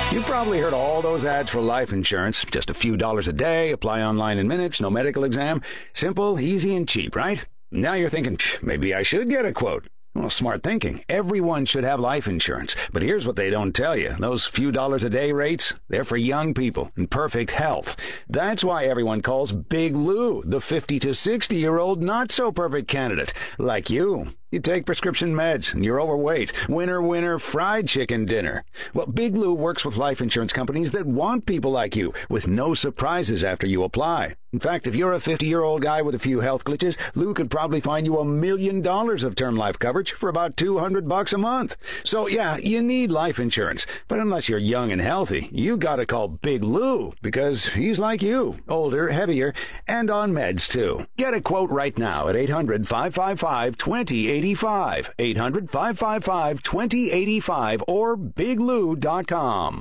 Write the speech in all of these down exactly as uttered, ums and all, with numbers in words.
You've probably heard all those ads for life insurance. Just a few dollars a day, apply online in minutes, no medical exam. Simple, easy, and cheap, right? Now you're thinking, maybe I should get a quote. Well, smart thinking. Everyone should have life insurance. But here's what they don't tell you. Those few dollars a day rates, they're for young people in perfect health. That's why everyone calls Big Lou the fifty to sixty-year-old not-so-perfect candidate, like you. You take prescription meds, and you're overweight. Winner, winner, fried chicken dinner. Well, Big Lou works with life insurance companies that want people like you, with no surprises after you apply. In fact, if you're a fifty-year-old guy with a few health glitches, Lou could probably find you a million dollars of term life coverage for about two hundred bucks a month. So, yeah, you need life insurance. But unless you're young and healthy, you gotta call Big Lou, because he's like you, older, heavier, and on meds, too. Get a quote right now at eight hundred, five five five, two zero eight five, eight hundred, five five five, two zero eight five, or big lou dot com.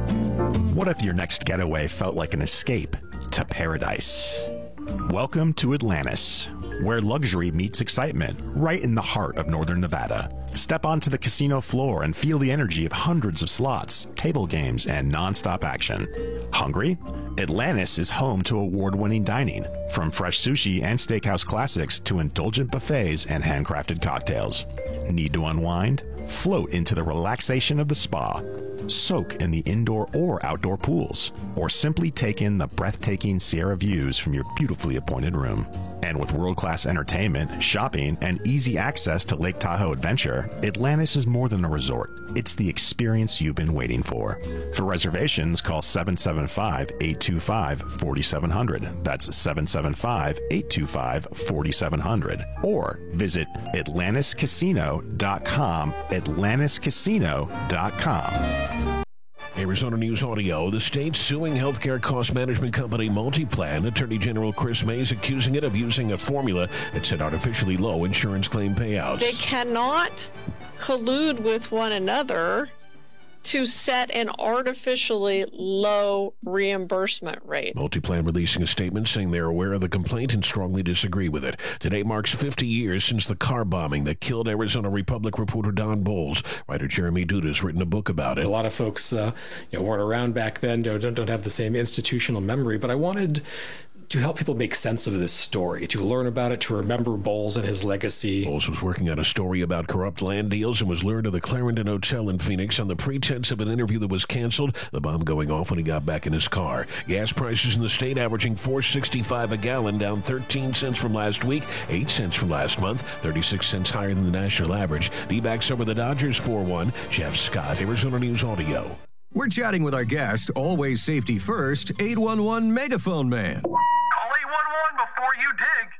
What if your next getaway felt like an escape to paradise? Welcome to Atlantis, where luxury meets excitement, right in the heart of northern Nevada. Step onto the casino floor and feel the energy of hundreds of slots, table games, and non-stop action. Hungry? Atlantis is home to award-winning dining, from fresh sushi and steakhouse classics to indulgent buffets and handcrafted cocktails. Need to unwind? Float into the relaxation of the spa. Soak in the indoor or outdoor pools, or simply take in the breathtaking Sierra views from your beautifully appointed room. And with world-class entertainment, shopping, and easy access to Lake Tahoe Adventure, Atlantis is more than a resort. It's the experience you've been waiting for. For reservations, call seven seven five, eight two five, four seven zero zero. That's seven seven five, eight two five, four seven zero zero. Or visit atlantis casino dot com, atlantis casino dot com. Arizona News Audio. The state suing healthcare cost management company MultiPlan. Attorney General Chris Mays accusing it of using a formula that set artificially low insurance claim payouts. They cannot collude with one another to set an artificially low reimbursement rate. MultiPlan releasing a statement saying they're aware of the complaint and strongly disagree with it. Today marks fifty years since the car bombing that killed Arizona Republic reporter Don Bowles. Writer Jeremy Duda has written a book about it. A lot of folks uh, you know, weren't around back then, don't, don't have the same institutional memory, but I wanted to help people make sense of this story, to learn about it, to remember Bowles and his legacy. Bowles was working on a story about corrupt land deals and was lured to the Clarendon Hotel in Phoenix on the pretense of an interview that was canceled, the bomb going off when he got back in his car. Gas prices in the state averaging four dollars and sixty-five cents a gallon, down thirteen cents from last week, eight cents from last month, thirty-six cents higher than the national average. D-backs over the Dodgers four one. Jeff Scott, Arizona News Audio. We're chatting with our guest, always safety first, eight one one Megaphone Man. Call eight one one before you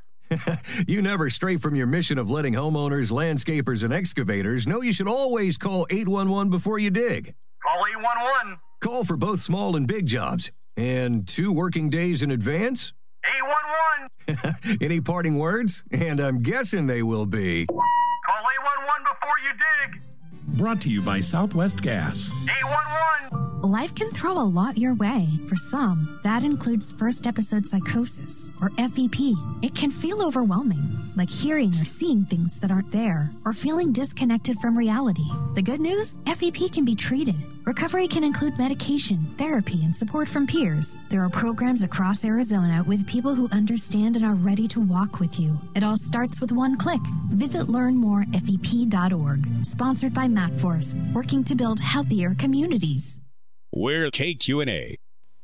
dig. You never stray from your mission of letting homeowners, landscapers, and excavators know you should always call eight one one before you dig. Call eight one one. Call for both small and big jobs. And two working days in advance? eight one one. Any parting words? And I'm guessing they will be... Call eight one one before you dig. Brought to you by Southwest Gas. eight one one. Life can throw a lot your way. For some, that includes first episode psychosis, or F E P. It can feel overwhelming, like hearing or seeing things that aren't there, or feeling disconnected from reality. The good news? F E P can be treated. Recovery can include medication, therapy, and support from peers. There are programs across Arizona with people who understand and are ready to walk with you. It all starts with one click. Visit learn more F E P dot org. Sponsored by MacForce, working to build healthier communities. We're K Q and A.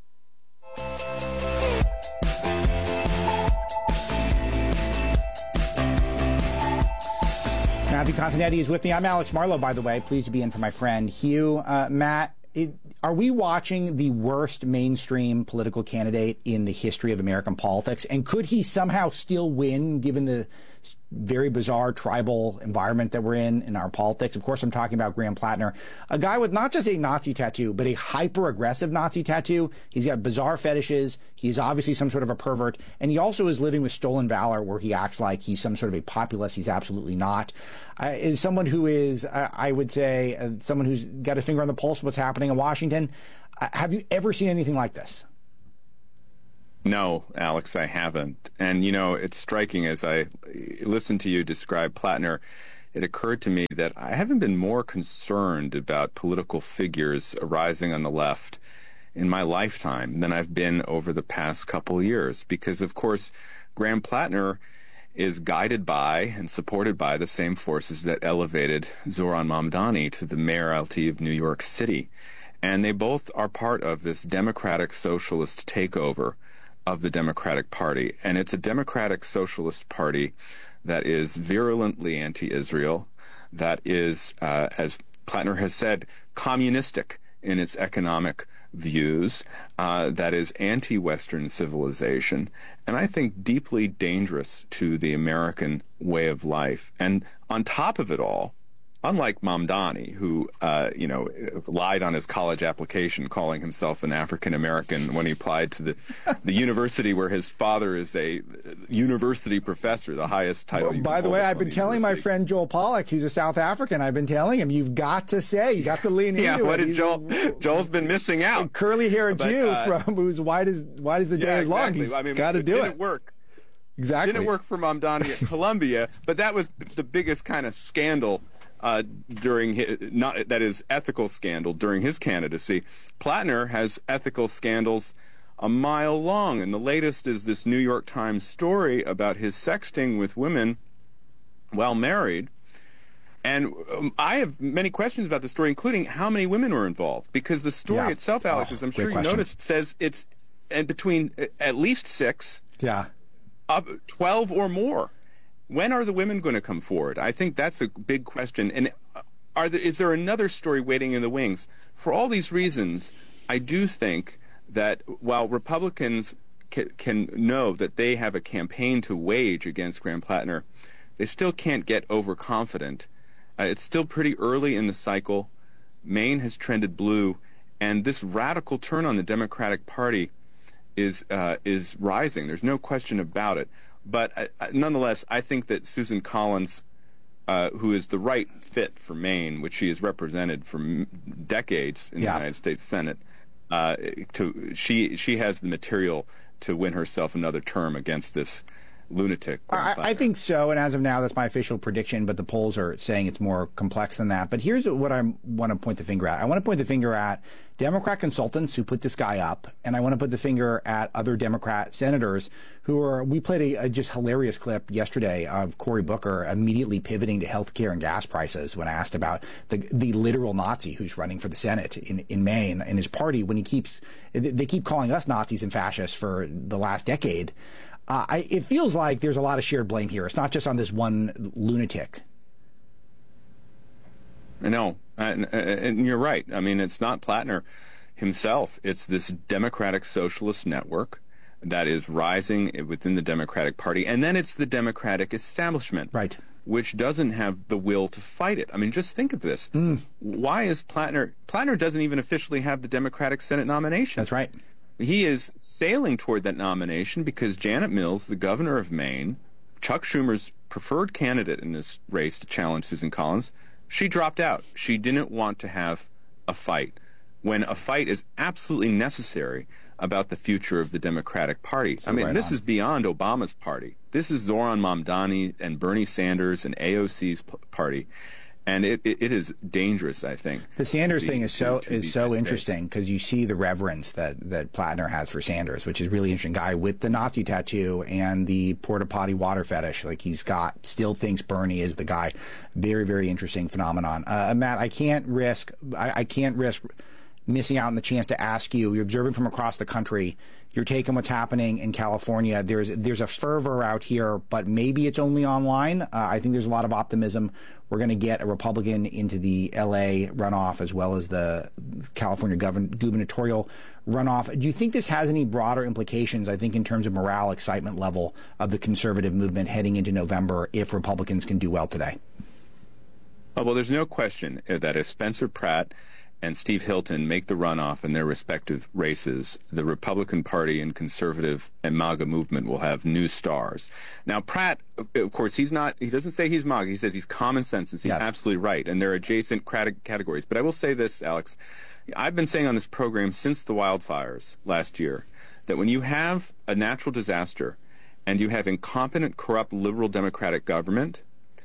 Matthew Continetti is with me. I'm Alex Marlowe, by the way. Pleased to be in for my friend Hugh. Uh, Matt, it, are we watching the worst mainstream political candidate in the history of American politics? And could he somehow still win, given the very bizarre tribal environment that we're in in our politics? Of course, I'm talking about Graham Plattner, a guy with not just a Nazi tattoo, but a hyper-aggressive Nazi tattoo. He's got bizarre fetishes. He's obviously some sort of a pervert. And he also is living with stolen valor, where he acts like he's some sort of a populist. He's absolutely not. Uh, is someone who is, uh, I would say, uh, someone who's got a finger on the pulse of what's happening in Washington. Uh, have you ever seen anything like this? No, Alex, I haven't. And, you know, it's striking as I listen to you describe Plattner. it occurred to me that I haven't been more concerned about political figures arising on the left in my lifetime than I've been over the past couple of years. Because, of course, Graham Plattner is guided by and supported by the same forces that elevated Zohran Mamdani to the mayoralty of New York City. And they both are part of this democratic socialist takeover of the Democratic Party. And it's a democratic socialist party that is virulently anti-Israel, that is, uh, as Plattner has said, communistic in its economic views, uh, that is anti-Western civilization, and I think deeply dangerous to the American way of life. And on top of it all, unlike Mamdani, who, uh, you know, lied on his college application calling himself an African American when he applied to the, the university where his father is a university professor, the highest title. Well, by the way, I've been telling my friend Joel Pollack, who's a South African, I've been telling him, you've got to say, you got to lean into yeah, it. what did He's, Joel? Joel's been missing out. A curly-haired but, Jew uh, from who's white as white as the day yeah, is long. exactly. He's I mean, got to it do didn't it. Work. Exactly. Didn't work for Mamdani at Columbia, but that was the biggest kind of scandal uh, during his, not that is ethical scandal during his candidacy. Plattner has ethical scandals a mile long, and the latest is this New York Times story about his sexting with women while married. And um, I have many questions about the story, including how many women were involved, because the story yeah. itself, Alex, oh, as I'm sure you question. noticed, says it's and between at least six, yeah, up twelve or more. When are the women going to come forward? I think that's a big question. And are there, is there another story waiting in the wings? For all these reasons, I do think that while Republicans ca- can know that they have a campaign to wage against Graham Plattner, they still can't get overconfident. Uh, it's still pretty early in the cycle. Maine has trended blue, and this radical turn on the Democratic Party is uh, is rising. There's no question about it. But uh, nonetheless, I think that Susan Collins, uh, who is the right fit for Maine, which she has represented for m- decades in yeah. the United States Senate, uh, to she she has the material to win herself another term against this lunatic. I, I think so, and as of now, that's my official prediction, but the polls are saying it's more complex than that. But here's what I want to point the finger at. I want to point the finger at Democrat consultants who put this guy up, and I want to put the finger at other Democrat senators who are, we played a, a just hilarious clip yesterday of Cory Booker immediately pivoting to health care and gas prices when asked about the the literal Nazi who's running for the Senate in, in Maine and his party, when he keeps, they keep calling us Nazis and fascists for the last decade. Uh, I, it feels like there's a lot of shared blame here. It's not just on this one lunatic. No, and, and you're right. I mean, it's not Plattner himself. It's this Democratic Socialist network that is rising within the Democratic Party. And then it's the Democratic establishment, right, which doesn't have the will to fight it. I mean, just think of this. Mm. Why is Plattner... Plattner doesn't even officially have the Democratic Senate nomination. That's right. He is sailing toward that nomination because Janet Mills, the governor of Maine, Chuck Schumer's preferred candidate in this race to challenge Susan Collins, she dropped out. She didn't want to have a fight, when a fight is absolutely necessary about the future of the Democratic Party. So I mean, right this on. is beyond Obama's party. This is Zohran Mamdani and Bernie Sanders and A O C's p- party. And it, it, it is dangerous, I think. The Sanders be, thing is so to, to is so interesting because you see the reverence that, that Plattner has for Sanders, which is really interesting. Guy with the Nazi tattoo and the porta potty water fetish. Like, he's got, still thinks Bernie is the guy. Very, very interesting phenomenon. Uh, Matt, I can't risk, I, I can't risk missing out on the chance to ask you. You're observing from across the country. You're taking what's happening in California. There's there's a fervor out here, but maybe it's only online. Uh, I think there's a lot of optimism. We're going to get a Republican into the L A runoff as well as the California govern- gubernatorial runoff. Do you think this has any broader implications, I think, in terms of morale, excitement level of the conservative movement heading into November if Republicans can do well today? Oh, well, there's no question that if Spencer Pratt and Steve Hilton make the runoff in their respective races, the Republican Party and conservative and MAGA movement will have new stars. Now, Pratt, of course, he's not, he doesn't say he's MAGA. He says he's common sense, and he's yes. absolutely right. And they're adjacent categories. But I will say this, Alex. I've been saying on this program since the wildfires last year that when you have a natural disaster and you have incompetent, corrupt, liberal Democratic government,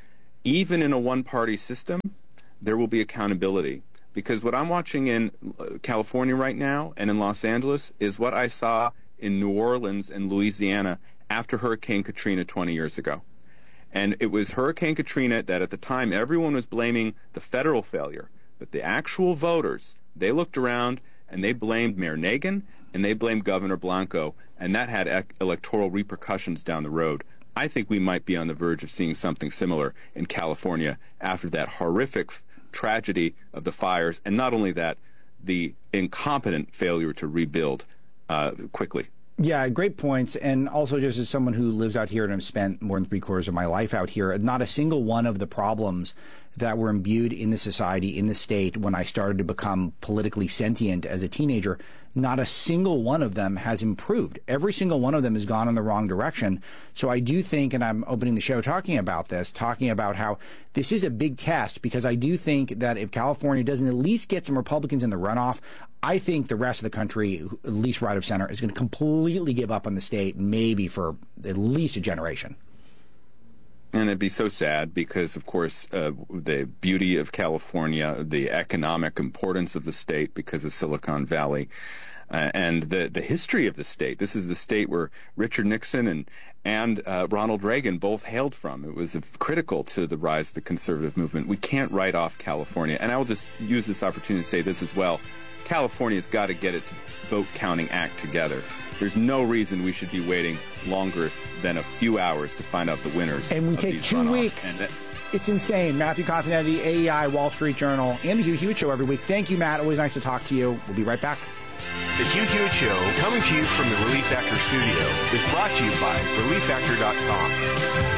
even in a one-party system, there will be accountability. Because what I'm watching in California right now and in Los Angeles is what I saw in New Orleans and Louisiana after Hurricane Katrina twenty years ago. And it was Hurricane Katrina that at the time everyone was blaming the federal failure. But the actual voters, they looked around and they blamed Mayor Nagin and they blamed Governor Blanco, and that had ec- electoral repercussions down the road. I think we might be on the verge of seeing something similar in California after that horrific f- tragedy of the fires, and not only that, the incompetent failure to rebuild uh, quickly. Yeah, great points. And also, just as someone who lives out here and I've spent more than three quarters of my life out here, not a single one of the problems that were imbued in the society, in the state, when I started to become politically sentient as a teenager, not a single one of them has improved. Every single one of them has gone in the wrong direction. So I do think, and I'm opening the show talking about this, talking about how this is a big test, because I do think that if California doesn't at least get some Republicans in the runoff, I think the rest of the country, at least right of center, is going to completely give up on the state, maybe for at least a generation. And it'd be so sad because, of course, uh, the beauty of California, the economic importance of the state because of Silicon Valley, uh, and the, the history of the state. This is the state where Richard Nixon and, and uh, Ronald Reagan both hailed from. It was uh, critical to the rise of the conservative movement. We can't write off California. And I will just use this opportunity to say this as well. California's got to get its vote counting act together. There's no reason we should be waiting longer than a few hours to find out the winners. And we of take these two runoffs. weeks. And that, it's insane. Matthew Continetti, A E I, Wall Street Journal, and the Hugh Hewitt Show every week. Thank you, Matt. Always nice to talk to you. We'll be right back. The Hugh Hewitt Show, coming to you from the Relief Factor studio, is brought to you by relief factor dot com.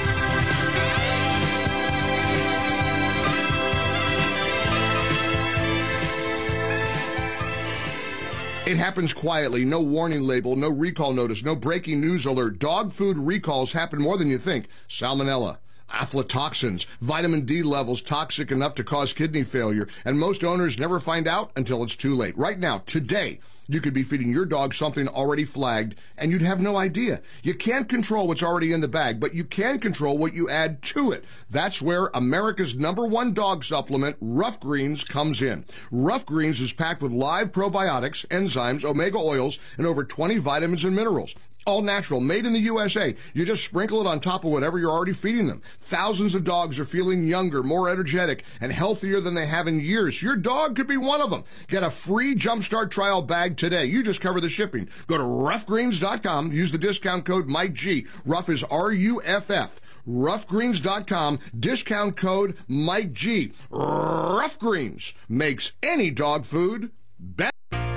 It happens quietly, no warning label, no recall notice, no breaking news alert. Dog food recalls happen more than you think. Salmonella, aflatoxins, vitamin D levels toxic enough to cause kidney failure, and most owners never find out until it's too late. Right now, today, you could be feeding your dog something already flagged, and you'd have no idea. You can't control what's already in the bag, but you can control what you add to it. That's where America's number one dog supplement, Rough Greens, comes in. Rough Greens is packed with live probiotics, enzymes, omega oils, and over twenty vitamins and minerals. All natural, made in the U S A. You just sprinkle it on top of whatever you're already feeding them. Thousands of dogs are feeling younger, more energetic, and healthier than they have in years. Your dog could be one of them. Get a free Jumpstart trial bag today. You just cover the shipping. Go to rough greens dot com. Use the discount code Mike G. Rough is R U F F. rough greens dot com. Discount code Mike G. Rough Greens makes any dog food better.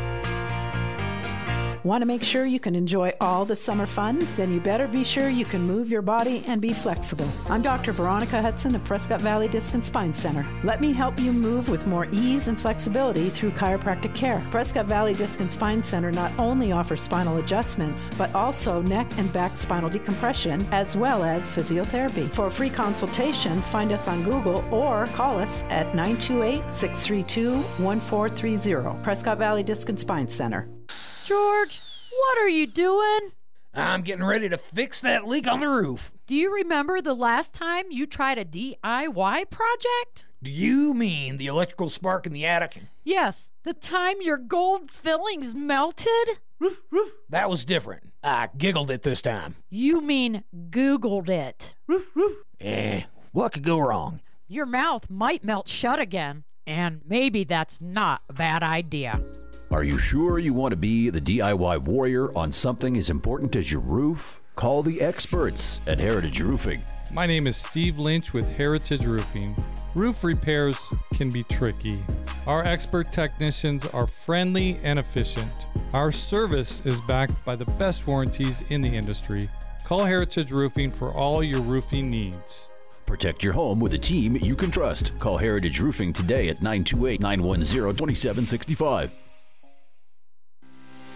Want to make sure you can enjoy all the summer fun? Then you better be sure you can move your body and be flexible. I'm Doctor Veronica Hudson of Prescott Valley Disc and Spine Center. Let me help you move with more ease and flexibility through chiropractic care. Prescott Valley Disc and Spine Center not only offers spinal adjustments, but also neck and back spinal decompression, as well as physiotherapy. For a free consultation, find us on Google or call us at nine two eight, six three two, one four three zero. Prescott Valley Disc and Spine Center. George, what are you doing? I'm getting ready to fix that leak on the roof. Do you remember the last time you tried a D I Y project? Do you mean the electrical spark in the attic? Yes, the time your gold fillings melted? Roof, roof. That was different. I giggled it this time. You mean Googled it. Roof, roof. Eh, what could go wrong? Your mouth might melt shut again, and maybe that's not a bad idea. Are you sure you want to be the D I Y warrior on something as important as your roof? Call the experts at Heritage Roofing. My name is Steve Lynch with Heritage Roofing. Roof repairs can be tricky. Our expert technicians are friendly and efficient. Our service is backed by the best warranties in the industry. Call Heritage Roofing for all your roofing needs. Protect your home with a team you can trust. Call Heritage Roofing today at nine two eight, nine one zero, two seven six five.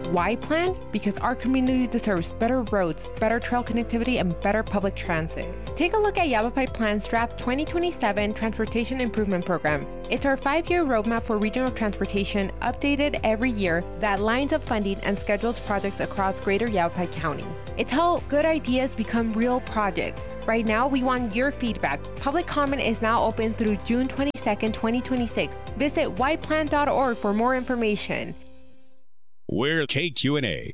Why plan? Because our community deserves better roads, better trail connectivity, and better public transit. Take a look at Yavapai Plan's Draft twenty twenty-seven Transportation Improvement Program. It's our five-year roadmap for regional transportation, updated every year, that lines up funding and schedules projects across greater Yavapai County. It's how good ideas become real projects. Right now, we want your feedback. Public comment is now open through June twenty-second, twenty twenty-six. Visit y plan dot org for more information. We're K Q N A.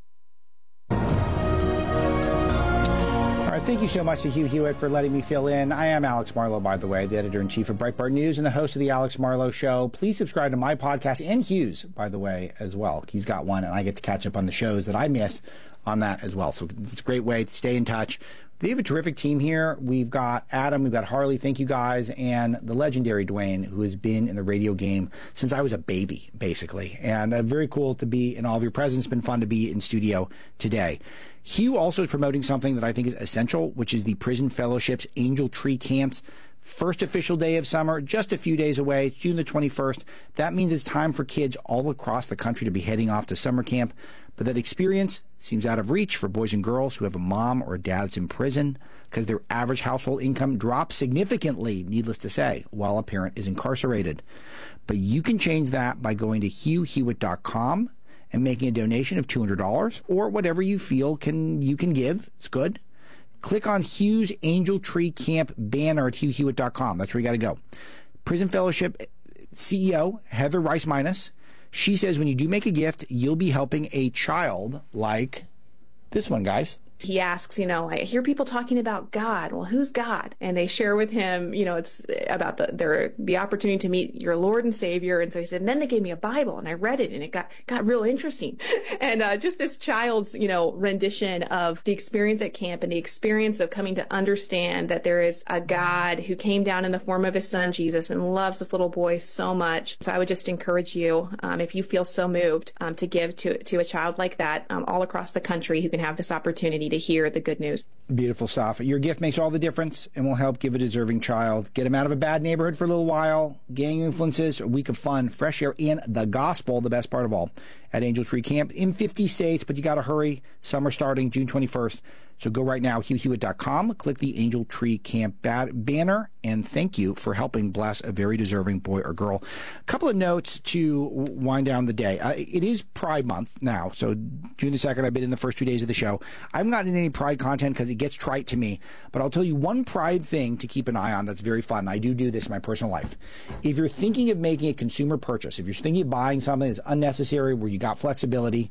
All right, thank you so much to Hugh Hewitt for letting me fill in. I am Alex Marlowe, by the way, the editor-in-chief of Breitbart News and the host of the Alex Marlowe Show. Please subscribe to my podcast and Hugh's, by the way, as well. He's got one, and I get to catch up on the shows that I missed on that as well. So it's a great way to stay in touch. They have a terrific team here. We've got Adam, we've got Harley, thank you guys, and the legendary Dwayne, who has been in the radio game since I was a baby, basically. And uh, very cool to be in all of your presence. It's been fun to be in studio today. Hugh also is promoting something that I think is essential, which is the Prison Fellowship's Angel Tree Camps. First official day of summer, just a few days away, June the twenty-first. That means it's time for kids all across the country to be heading off to summer camp. But that experience seems out of reach for boys and girls who have a mom or a dad that's in prison because their average household income drops significantly, needless to say, while a parent is incarcerated. But you can change that by going to hugh hewitt dot com and making a donation of two hundred dollars or whatever you feel can you can give. It's good. Click on Hugh's Angel Tree Camp banner at hugh hewitt dot com. That's where you got to go. Prison Fellowship C E O Heather Rice-Minus, she says when you do make a gift, you'll be helping a child like this one, guys. He asks, you know, I hear people talking about God. Well, who's God? And they share with him, you know, it's about the their the opportunity to meet your Lord and Savior. And so he said, and then they gave me a Bible and I read it and it got got real interesting. And uh, just this child's, you know, rendition of the experience at camp and the experience of coming to understand that there is a God who came down in the form of his son, Jesus, and loves this little boy so much. So I would just encourage you, um, if you feel so moved, um, to give to, to a child like that um, all across the country who can have this opportunity to hear the good news. Beautiful stuff. Your gift makes all the difference and will help give a deserving child. Get him out of a bad neighborhood for a little while. Gang influences, a week of fun, fresh air, and the gospel, the best part of all, at Angel Tree Camp in fifty states, but you got to hurry. Summer starting June twenty-first. So go right now, hugh hewitt dot com, click the Angel Tree Camp banner, and thank you for helping bless a very deserving boy or girl. A couple of notes to wind down the day. Uh, it is Pride Month now, so June the second, I've been in the first two days of the show. I haven't gotten any Pride content because it gets trite to me, but I'll tell you one Pride thing to keep an eye on that's very fun. I do do this in my personal life. If you're thinking of making a consumer purchase, if you're thinking of buying something that's unnecessary where you got flexibility,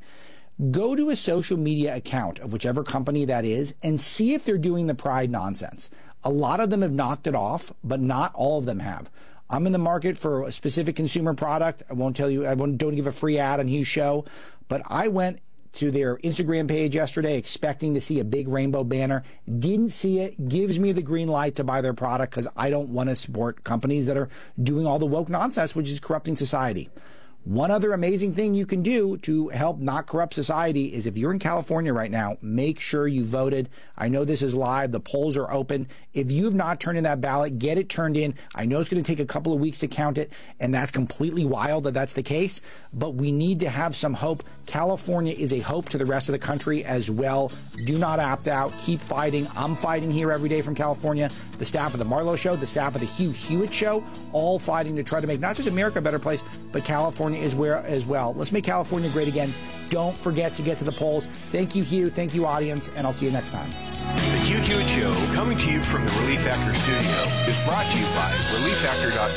go to a social media account of whichever company that is and see if they're doing the Pride nonsense. A lot of them have knocked it off, but not all of them have. I'm in the market for a specific consumer product. I won't tell you, I won't, don't give a free ad on Hugh's show, but I went to their Instagram page yesterday expecting to see a big rainbow banner. Didn't see it. Gives me the green light to buy their product because I don't want to support companies that are doing all the woke nonsense, which is corrupting society. One other amazing thing you can do to help not corrupt society is if you're in California right now, make sure you voted. I know this is live. The polls are open. If you have not turned in that ballot, get it turned in. I know it's going to take a couple of weeks to count it, and that's completely wild that that's the case, but we need to have some hope. California is a hope to the rest of the country as well. Do not opt out. Keep fighting. I'm fighting here every day from California. The staff of the Marlowe Show, the staff of the Hugh Hewitt Show, all fighting to try to make not just America a better place, but California is where as well. Let's make California great again. Don't forget to get to the polls. Thank you, Hugh. Thank you, audience, and I'll see you next time. The Hugh Hewitt Show, coming to you from the Relief Factor studio, is brought to you by relief factor dot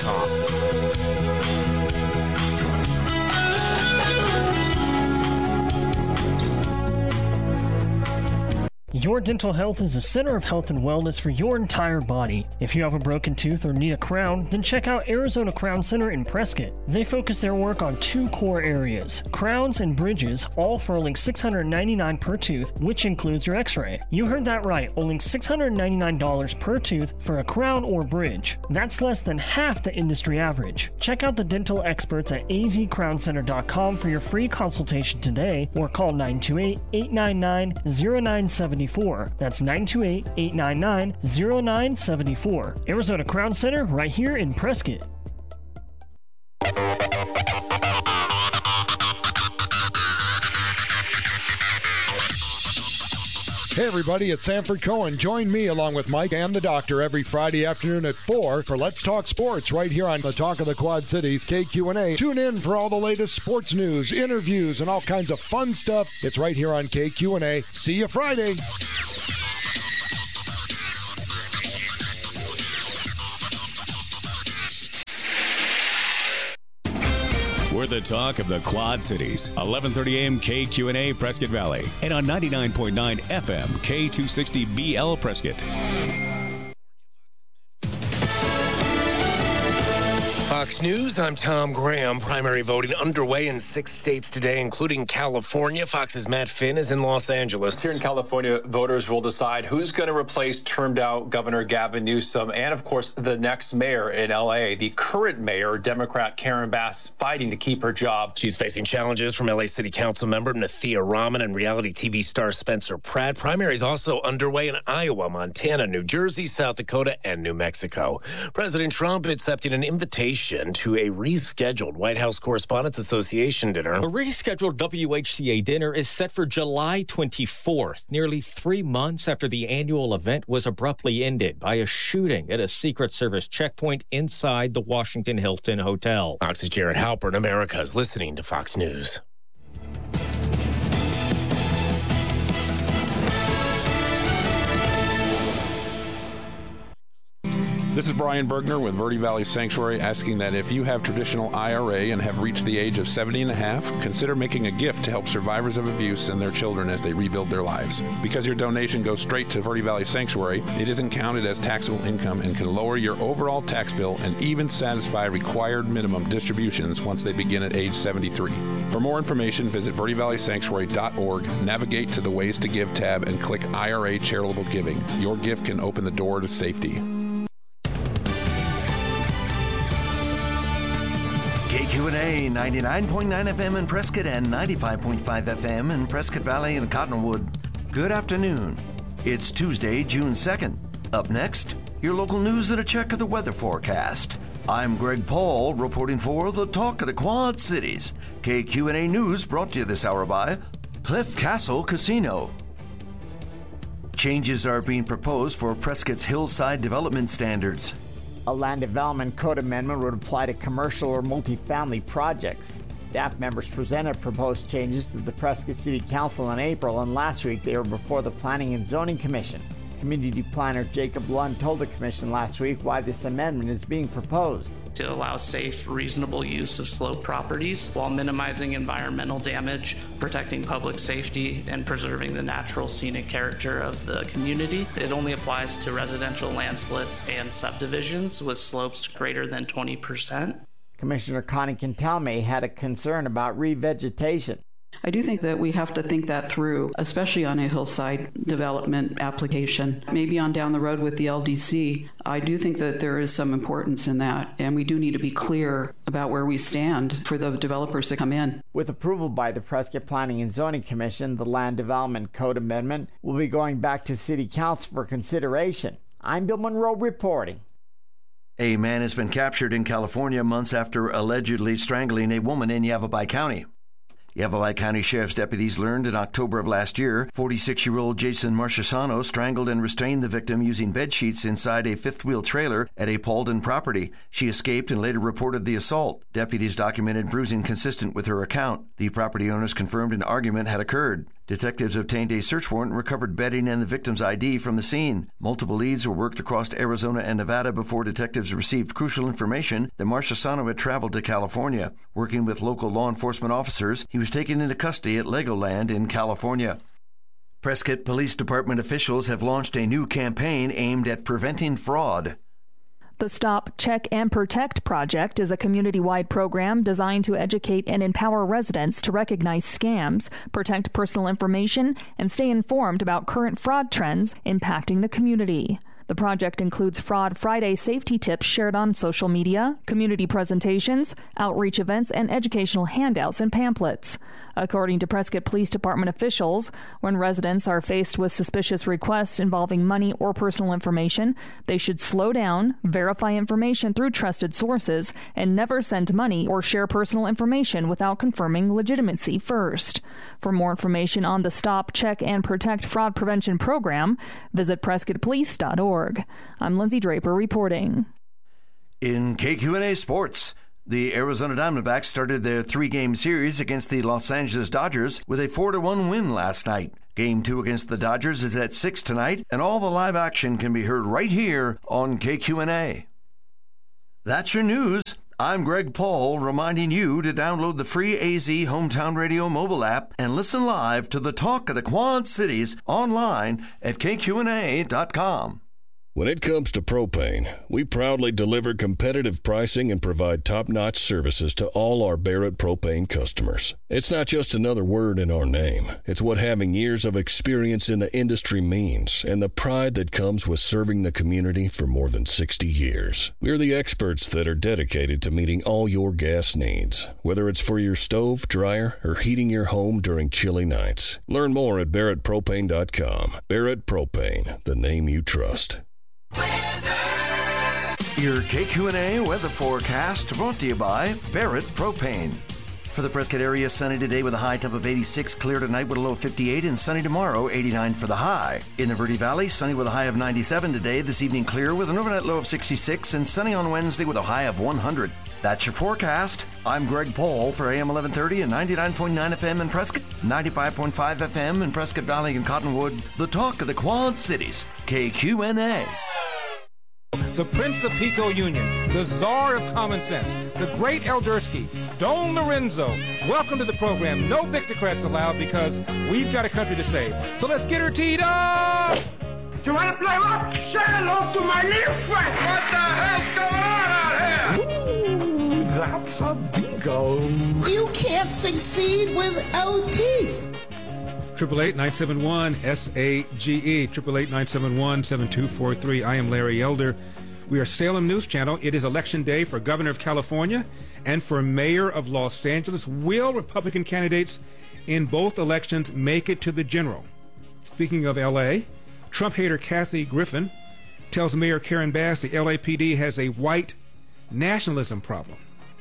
com. Your dental health is the center of health and wellness for your entire body. If you have a broken tooth or need a crown, then check out Arizona Crown Center in Prescott. They focus their work on two core areas, crowns and bridges, all for only six hundred ninety-nine dollars per tooth, which includes your x-ray. You heard that right, only six hundred ninety-nine dollars per tooth for a crown or bridge. That's less than half the industry average. Check out the dental experts at a z crown center dot com for your free consultation today, or call nine two eight, eight nine nine, zero nine seven four. That's nine two eight, eight nine nine, zero nine seven four. Arizona Crown Center, right here in Prescott. Hey everybody, it's Sanford Cohen. Join me along with Mike and the doctor every Friday afternoon at four for Let's Talk Sports right here on the Talk of the Quad Cities, K Q and A. Tune in for all the latest sports news, interviews, and all kinds of fun stuff. It's right here on K Q and A. See you Friday. We're the talk of the Quad Cities. eleven thirty a.m. K Q and A Prescott Valley. And on ninety-nine point nine F M K two sixty B L Prescott. Fox News, I'm Tom Graham. Primary voting underway in six states today, including California. Fox's Matt Finn is in Los Angeles. Here in California, voters will decide who's going to replace termed-out Governor Gavin Newsom and, of course, the next mayor in L A. The current mayor, Democrat Karen Bass, fighting to keep her job. She's facing challenges from L A City Council member Nathia Rahman and reality T V star Spencer Pratt. Primaries also underway in Iowa, Montana, New Jersey, South Dakota, and New Mexico. President Trump accepting an invitation to a rescheduled White House Correspondents Association dinner. A rescheduled W H C A dinner is set for July twenty-fourth, nearly three months after the annual event was abruptly ended by a shooting at a Secret Service checkpoint inside the Washington Hilton Hotel. Fox's Jared Halpern. America is listening to Fox News. This is Brian Bergner with Verde Valley Sanctuary asking that if you have traditional I R A and have reached the age of seventy and a half, consider making a gift to help survivors of abuse and their children as they rebuild their lives. Because your donation goes straight to Verde Valley Sanctuary, it isn't counted as taxable income and can lower your overall tax bill and even satisfy required minimum distributions once they begin at age seventy-three. For more information, visit verde valley sanctuary dot org, navigate to the Ways to Give tab, and click I R A Charitable Giving. Your gift can open the door to safety. K Q and A, ninety-nine point nine F M in Prescott and ninety-five point five F M in Prescott Valley and Cottonwood. Good afternoon. It's Tuesday, June second. Up next, your local news and a check of the weather forecast. I'm Greg Paul, reporting for the Talk of the Quad Cities. K Q and A News brought to you this hour by Cliff Castle Casino. Changes are being proposed for Prescott's hillside development standards. A land development code amendment would apply to commercial or multifamily projects. Staff members presented proposed changes to the Prescott City Council in April, and last week they were before the Planning and Zoning Commission. Community planner Jacob Lund told the commission last week why this amendment is being proposed. To allow safe, reasonable use of slope properties while minimizing environmental damage, protecting public safety, and preserving the natural scenic character of the community. It only applies to residential land splits and subdivisions with slopes greater than twenty percent. Commissioner Connie Quintalme had a concern about revegetation. I do think that we have to think that through, especially on a hillside development application. Maybe on down the road with the L D C, I do think that there is some importance in that, and we do need to be clear about where we stand for the developers to come in. With approval by the Prescott Planning and Zoning Commission, the Land Development Code Amendment will be going back to City Council for consideration. I'm Bill Monroe reporting. A man has been captured in California months after allegedly strangling a woman in Yavapai County. Yavapai County Sheriff's deputies learned in October of last year, forty-six-year-old Jason Marchesano strangled and restrained the victim using bed sheets inside a fifth-wheel trailer at a Paulden property. She escaped and later reported the assault. Deputies documented bruising consistent with her account. The property owners confirmed an argument had occurred. Detectives obtained a search warrant and recovered bedding and the victim's I D from the scene. Multiple leads were worked across Arizona and Nevada before detectives received crucial information that Marchesano had traveled to California. Working with local law enforcement officers, he was taken into custody at Legoland in California. Prescott Police Department officials have launched a new campaign aimed at preventing fraud. The Stop, Check, and Protect project is a community-wide program designed to educate and empower residents to recognize scams, protect personal information, and stay informed about current fraud trends impacting the community. The project includes Fraud Friday safety tips shared on social media, community presentations, outreach events, and educational handouts and pamphlets. According to Prescott Police Department officials, when residents are faced with suspicious requests involving money or personal information, they should slow down, verify information through trusted sources, and never send money or share personal information without confirming legitimacy first. For more information on the Stop, Check, and Protect Fraud Prevention Program, visit prescott police dot org. I'm Lindsay Draper reporting. In K Q and A Sports, the Arizona Diamondbacks started their three-game series against the Los Angeles Dodgers with a four to one win last night. Game two against the Dodgers is at six tonight, and all the live action can be heard right here on K Q and A. That's your news. I'm Greg Paul, reminding you to download the free A Z Hometown Radio mobile app and listen live to the Talk of the Quad Cities online at K Q and A dot com. When it comes to propane, we proudly deliver competitive pricing and provide top-notch services to all our Barrett Propane customers. It's not just another word in our name. It's what having years of experience in the industry means, and the pride that comes with serving the community for more than sixty years. We're the experts that are dedicated to meeting all your gas needs, whether it's for your stove, dryer, or heating your home during chilly nights. Learn more at barrett propane dot com. Barrett Propane, the name you trust. Your K Q and A weather forecast brought to you by Barrett Propane. For the Prescott area, sunny today with a high top of eighty-six, clear tonight with a low of fifty-eight, and sunny tomorrow, eighty-nine for the high. In the Verde Valley, sunny with a high of ninety-seven today, this evening clear with an overnight low of sixty-six, and sunny on Wednesday with a high of one hundred. That's your forecast. I'm Greg Paul for A M eleven thirty and ninety-nine point nine F M in Prescott, ninety-five point five F M in Prescott Valley and Cottonwood. The Talk of the Quad Cities, K Q and A. The Prince of Pico Union, the Czar of Common Sense, the Great Eldersky, Don Lorenzo. Welcome to the program. No Victocrats allowed because we've got a country to save. So let's get her teed up! You want to play what? Say hello to my little friend! What the hell's going on out here? Ooh, that's a bingo. You can't succeed without teeth. Triple eight nine seven one S A G E. Triple eight nine seven one seven two four three. I am Larry Elder. We are Salem News Channel. It is election day for Governor of California and for Mayor of Los Angeles. Will Republican candidates in both elections make it to the general? Speaking of L A, Trump hater Kathy Griffin tells Mayor Karen Bass the L A P D has a white nationalism problem.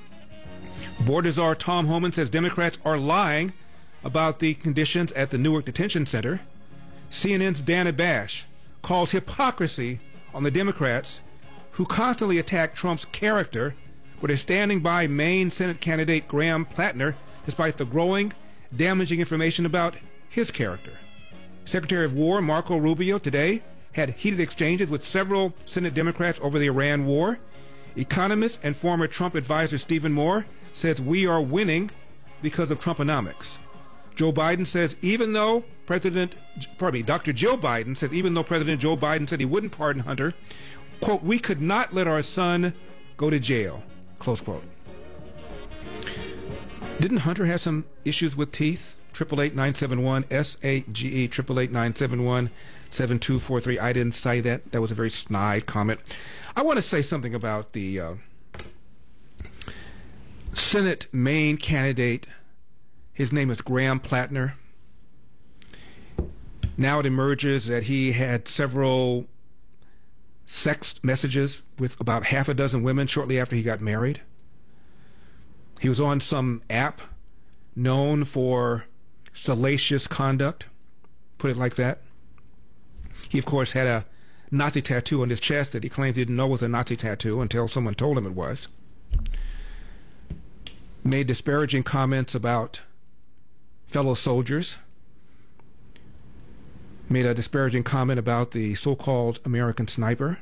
Border czar Tom Homan says Democrats are lying about the conditions at the Newark Detention Center. C N N's Dana Bash calls hypocrisy on the Democrats who constantly attack Trump's character, but are standing by Maine Senate candidate Graham Plattner despite the growing, damaging information about his character. Secretary of War Marco Rubio today had heated exchanges with several Senate Democrats over the Iran war. Economist and former Trump advisor Stephen Moore says we are winning because of Trumponomics. Joe Biden says even though President, pardon me, Doctor Joe Biden says even though President Joe Biden said he wouldn't pardon Hunter, quote, we could not let our son go to jail, close quote. Didn't Hunter have some issues with teeth? Triple eight nine seven one S A G E, triple eight nine seven one seven two four three. I didn't say that. That was a very snide comment. I want to say something about the uh, Senate Maine candidate. His name is Graham Plattner. Now it emerges that he had several sex messages with about half a dozen women shortly after he got married. He was on some app known for salacious conduct, put it like that. He, of course, had a Nazi tattoo on his chest that he claimed he didn't know was a Nazi tattoo until someone told him it was. Made disparaging comments about fellow soldiers. Made a disparaging comment about the so-called American sniper.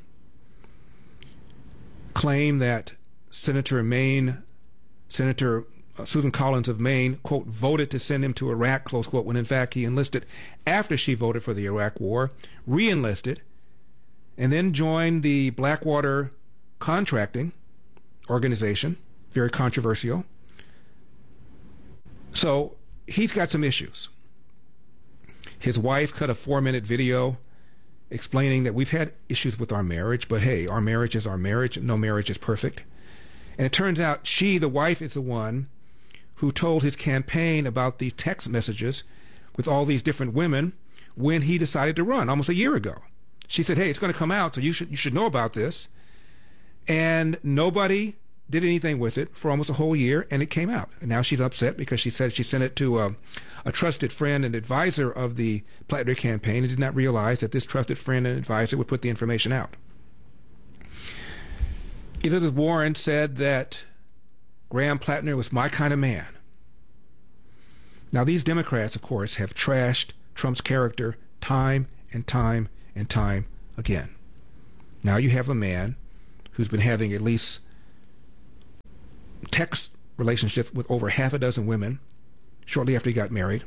Claimed that Senator Maine, Senator uh, Susan Collins of Maine, quote, voted to send him to Iraq, close quote, when in fact he enlisted after she voted for the Iraq War, re-enlisted, and then joined the Blackwater Contracting Organization, very controversial. So he's got some issues. His wife cut a four-minute video explaining that we've had issues with our marriage, but hey, our marriage is our marriage. No marriage is perfect. And it turns out she, the wife, is the one who told his campaign about the text messages with all these different women when he decided to run almost a year ago. She said, hey, it's going to come out, so you should you should know about this. And nobody did anything with it for almost a whole year, and it came out. And now she's upset because she said she sent it to a, a trusted friend and advisor of the Plattner campaign and did not realize that this trusted friend and advisor would put the information out. Elizabeth Warren said that Graham Plattner was my kind of man. Now, these Democrats, of course, have trashed Trump's character time and time and time again. Now you have a man who's been having at least text relationships with over half a dozen women shortly after he got married,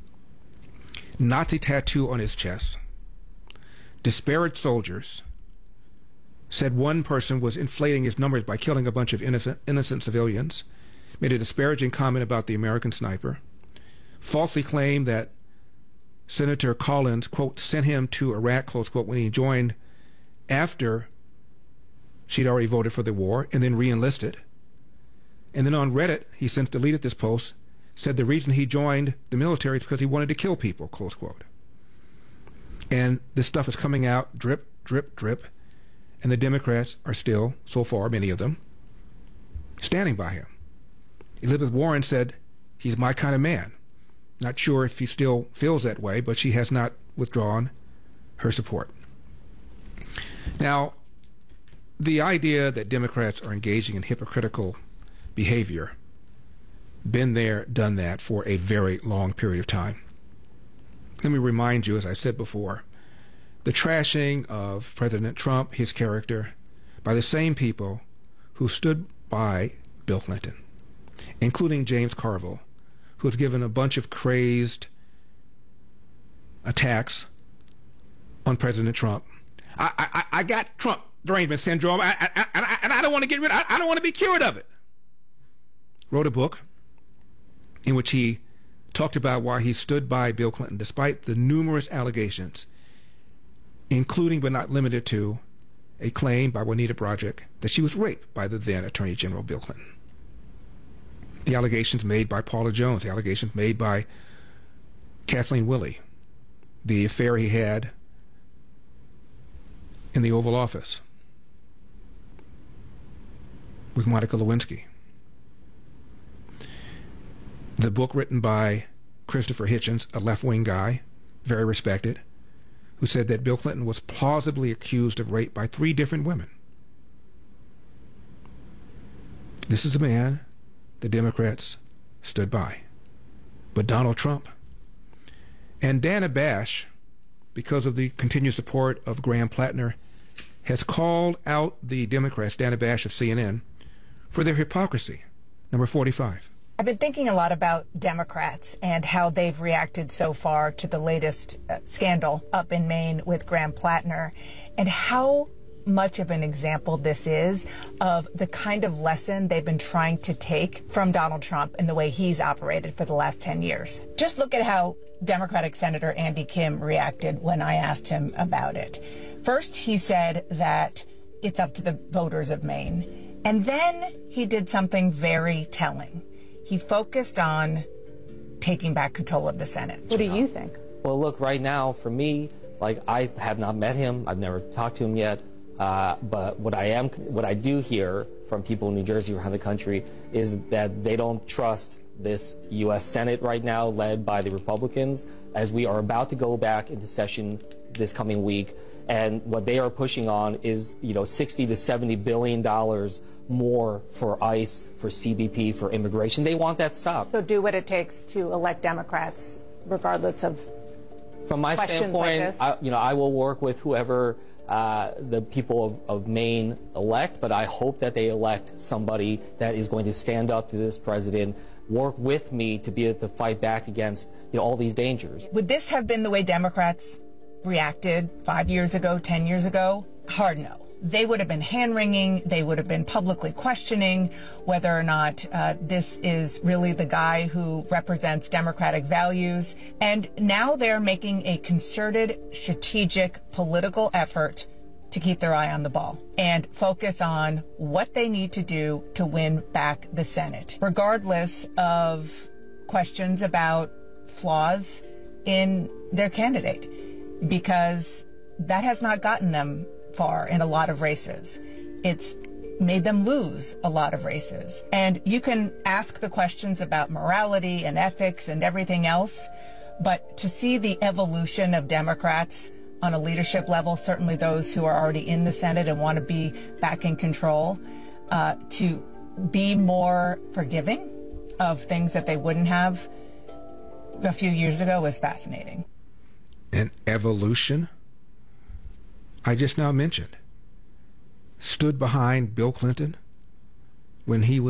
Nazi tattoo on his chest, disparaged soldiers, said one person was inflating his numbers by killing a bunch of innocent, innocent civilians, made a disparaging comment about the American sniper, falsely claimed that Senator Collins, quote, sent him to Iraq, close quote, when he joined after she'd already voted for the war, and then re-enlisted. And then on Reddit, he since deleted this post, said the reason he joined the military is because he wanted to kill people, close quote. And this stuff is coming out drip, drip, drip, and the Democrats are still, so far, many of them, standing by him. Elizabeth Warren said, he's my kind of man. Not sure if he still feels that way, but she has not withdrawn her support. Now, the idea that Democrats are engaging in hypocritical behavior, been there, done that for a very long period of time. Let me remind you, as I said before, the trashing of President Trump, his character, by the same people who stood by Bill Clinton, including James Carville, who has given a bunch of crazed attacks on President Trump. I, I, I got Trump derangement syndrome, I, I, I, and I don't want to get rid of it. I, I don't want to be cured of it. Wrote a book in which he talked about why he stood by Bill Clinton despite the numerous allegations, including but not limited to a claim by Juanita Broaddus that she was raped by the then Attorney General Bill Clinton. The allegations made by Paula Jones, the allegations made by Kathleen Willey, the affair he had in the Oval Office with Monica Lewinsky. The book written by Christopher Hitchens, a left-wing guy, very respected, who said that Bill Clinton was plausibly accused of rape by three different women. This is a man the Democrats stood by. But Donald Trump and Dana Bash, because of the continued support of Graham Plattner, has called out the Democrats, Dana Bash of C N N, for their hypocrisy. Number forty-five. I've been thinking a lot about Democrats and how they've reacted so far to the latest uh, scandal up in Maine with Graham Plattner, and how much of an example this is of the kind of lesson they've been trying to take from Donald Trump and the way he's operated for the last ten years. Just look at how Democratic Senator Andy Kim reacted when I asked him about it. First, he said that it's up to the voters of Maine. And then he did something very telling. He focused on taking back control of the Senate. What do you think? Well, look, right now, for me, like, I have not met him. I've never talked to him yet. Uh, but what I am, what I do hear from people in New Jersey around the country is that they don't trust this U S Senate right now, led by the Republicans, as we are about to go back into session this coming week. And what they are pushing on is, you know, sixty to seventy billion dollars more for ICE, for C B P, for immigration. They want that stopped. So do what it takes to elect Democrats, regardless of From my questions standpoint, like this? I, you know, I will work with whoever uh, the people of, of Maine elect, but I hope that they elect somebody that is going to stand up to this president, work with me to be able to fight back against, you know, all these dangers. Would this have been the way Democrats reacted five years ago, ten years ago? Hard no. they would have been hand-wringing. They would have been publicly questioning whether or not uh, this is really the guy who represents democratic values. And now they're making a concerted, strategic, political effort to keep their eye on the ball and focus on what they need to do to win back the Senate, regardless of questions about flaws in their candidate, because that has not gotten them far in a lot of races. It's made them lose a lot of races. And you can ask the questions about morality and ethics and everything else, but to see the evolution of Democrats on a leadership level, certainly those who are already in the Senate and want to be back in control, uh, to be more forgiving of things that they wouldn't have a few years ago was fascinating. And evolution, I just now mentioned, stood behind Bill Clinton when he was